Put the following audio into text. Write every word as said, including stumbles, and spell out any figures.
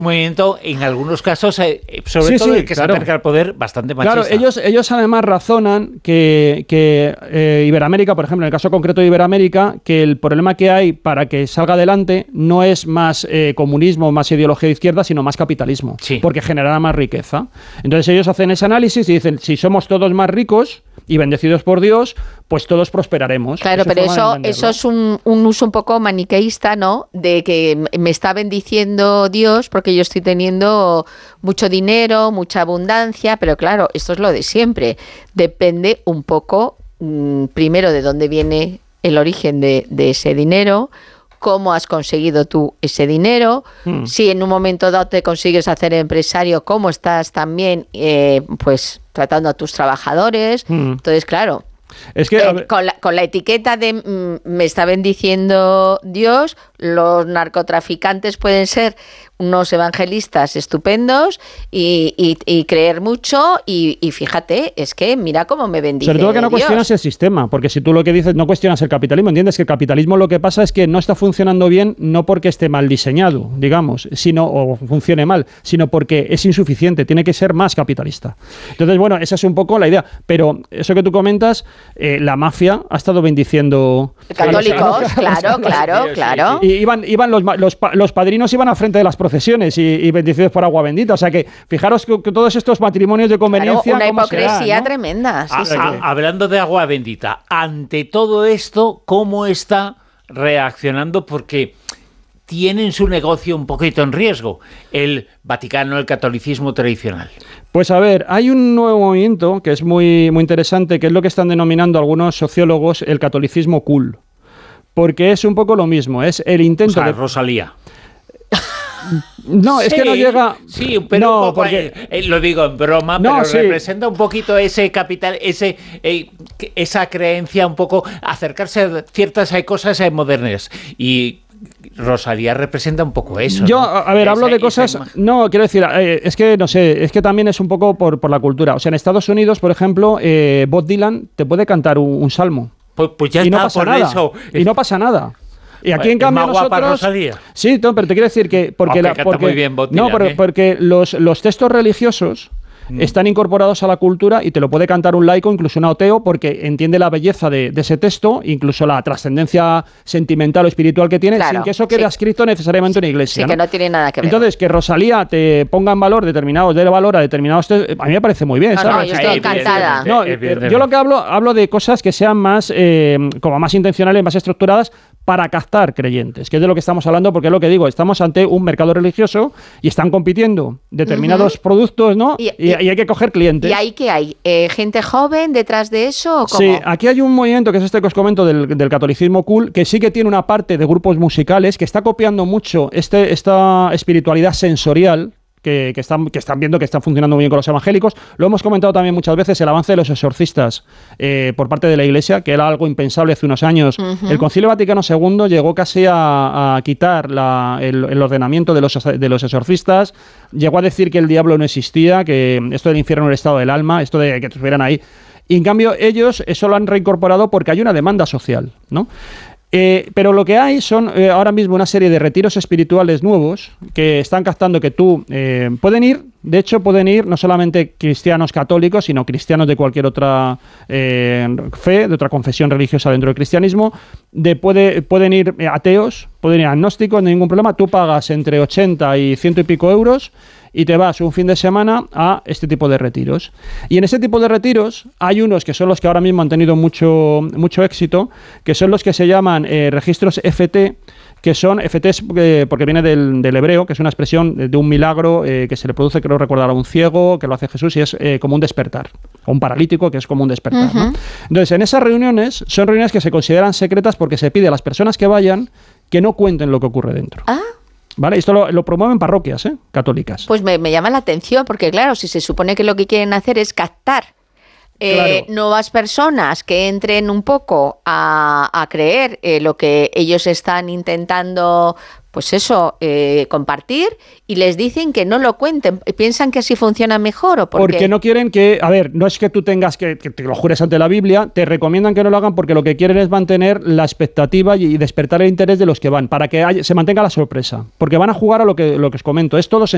movimiento, en algunos casos, eh, sobre sí, todo sí, el que claro. se acerca al poder, bastante machista. Claro, ellos, ellos además razonan que, que eh, Iberoamérica, por ejemplo, en el caso concreto de Iberoamérica, que el problema que hay para que salga adelante no es más eh, comunismo, más ideología de izquierda, sino más capitalismo, sí. porque generará más riqueza. Entonces ellos hacen ese análisis y dicen, si somos todos más ricos y bendecidos por Dios, pues todos prosperaremos. Claro, pero eso, eso es un, un uso un poco maniqueísta, ¿no? De que me está bendiciendo Dios porque yo estoy teniendo mucho dinero, mucha abundancia, pero claro, esto es lo de siempre. Depende un poco, mmm, primero, de dónde viene el origen de, de ese dinero, cómo has conseguido tú ese dinero, hmm. si en un momento dado te consigues hacer empresario, cómo estás también eh, pues tratando a tus trabajadores. Hmm. Entonces, claro, es que, eh, con, la, con la etiqueta de mm, me está bendiciendo Dios, los narcotraficantes pueden ser unos evangelistas estupendos y, y, y creer mucho y, y fíjate, es que mira cómo me bendice Sobre todo que no Dios. Cuestionas el sistema, porque si tú lo que dices no cuestionas el capitalismo, entiendes que el capitalismo lo que pasa es que no está funcionando bien, no porque esté mal diseñado, digamos, sino o funcione mal, sino porque es insuficiente, tiene que ser más capitalista. Entonces, bueno, esa es un poco la idea, pero eso que tú comentas, eh, la mafia ha estado bendiciendo... Católicos, claro, claro, claro. Y iban, iban los, los, los padrinos iban al frente de las procesiones y, y bendecidos por agua bendita. O sea que, fijaros que, que todos estos matrimonios de conveniencia... Claro, una hipocresía será, ¿no? tremenda. Sí, a, sí. A, hablando de agua bendita, ante todo esto, ¿cómo está reaccionando? Porque tienen su negocio un poquito en riesgo, el Vaticano, el catolicismo tradicional. Pues a ver, hay un nuevo movimiento que es muy, muy interesante, que es lo que están denominando algunos sociólogos el catolicismo cool. Porque es un poco lo mismo, es el intento o sea, de... Rosalía. No, sí, es que no llega... Sí, pero no, un poco, porque... eh, lo digo en broma, no, pero sí. representa un poquito ese capital, ese eh, esa creencia, un poco acercarse a ciertas hay cosas eh, modernas. Y Rosalía representa un poco eso. Yo, ¿no? a ver, esa, hablo de cosas... Esa... No, quiero decir, eh, es que, no sé, es que también es un poco por, por la cultura. O sea, en Estados Unidos, por ejemplo, eh, Bob Dylan te puede cantar un, un salmo. Pues, pues ya y está, no pasa por nada. eso. Y no pasa nada. Y aquí en cambio nosotros... Sí, no, pero te quiero decir que... Porque oh, la, que porque, muy bien, Bob no, Dylan, pero, ¿eh? porque los, los textos religiosos mm. están incorporados a la cultura y te lo puede cantar un laico, incluso un ateo, porque entiende la belleza de, de ese texto, incluso la trascendencia sentimental o espiritual que tiene, claro, sin que eso quede sí. escrito necesariamente en una iglesia. Sí, ¿no? que no tiene nada que ver. Entonces, que Rosalía te ponga en valor determinados, dé valor a determinados textos, a mí me parece muy bien. No, ¿sabes? no, yo estoy encantada. No, yo lo que hablo, hablo de cosas que sean más, eh, como más intencionales, más estructuradas, para captar creyentes, que es de lo que estamos hablando, porque es lo que digo, estamos ante un mercado religioso y están compitiendo determinados uh-huh. productos, ¿no? Y, y, y hay que coger clientes. ¿Y ahí qué hay? Eh, ¿Gente joven detrás de eso o cómo? Sí, aquí hay un movimiento, que es este que os comento, del, del catolicismo cool, que sí que tiene una parte de grupos musicales, que está copiando mucho este, esta espiritualidad sensorial, Que, que, están, que están viendo que están funcionando muy bien con los evangélicos. Lo hemos comentado también muchas veces, el avance de los exorcistas eh, por parte de la Iglesia, que era algo impensable hace unos años. Uh-huh. El Concilio Vaticano segundo llegó casi a, a quitar la, el, el ordenamiento de los, de los exorcistas, llegó a decir que el diablo no existía, que esto del infierno era el estado del alma, esto de que estuvieran ahí. Y en cambio ellos eso lo han reincorporado porque hay una demanda social, ¿no? Eh, pero lo que hay son eh, ahora mismo una serie de retiros espirituales nuevos que están captando que tú eh, pueden ir, de hecho pueden ir no solamente cristianos católicos, sino cristianos de cualquier otra eh, fe, de otra confesión religiosa dentro del cristianismo, de puede, pueden ir ateos, pueden ir agnósticos, no hay ningún problema, tú pagas entre ochenta y ciento y pico euros y te vas un fin de semana a este tipo de retiros. Y en ese tipo de retiros hay unos que son los que ahora mismo han tenido mucho, mucho éxito, que son los que se llaman eh, registros F T, que son, F T es eh, porque viene del, del hebreo, que es una expresión de, de un milagro eh, que se le produce, creo recordar, a un ciego, que lo hace Jesús, y es eh, como un despertar, o un paralítico, que es como un despertar. Uh-huh. ¿no? Entonces, en esas reuniones, son reuniones que se consideran secretas porque se pide a las personas que vayan que no cuenten lo que ocurre dentro. Ah. ¿Vale? Esto lo, lo promueven parroquias ¿eh? católicas. Pues me, me llama la atención, porque claro, si se supone que lo que quieren hacer es captar eh, claro. nuevas personas que entren un poco a, a creer eh, lo que ellos están intentando, pues eso, eh, compartir, y les dicen que no lo cuenten. ¿Piensan que así funciona mejor o por Porque qué? no quieren que, a ver, no es que tú tengas que, que te lo jures ante la Biblia, te recomiendan que no lo hagan porque lo que quieren es mantener la expectativa y despertar el interés de los que van, para que haya, se mantenga la sorpresa, porque van a jugar a lo que, lo que os comento, es todo